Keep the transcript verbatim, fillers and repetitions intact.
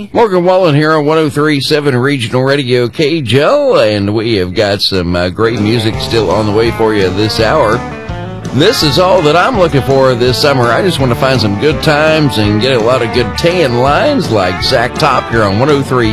Morgan Wallen here on one oh three point seven Regional Radio K J L, and we have got some uh, great music still on the way for you this hour. This is all that I'm looking for this summer. I just want to find some good times and get a lot of good tan lines like Zach Top here on one oh three